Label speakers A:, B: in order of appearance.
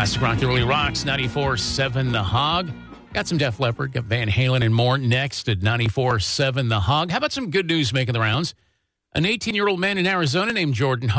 A: Classic rock that really rocks. 94.7 The Hog. Got some Def Leppard, got Van Halen and more next at 94.7 The Hog. How about some good news making the rounds? An 18-year-old man in Arizona named Jordan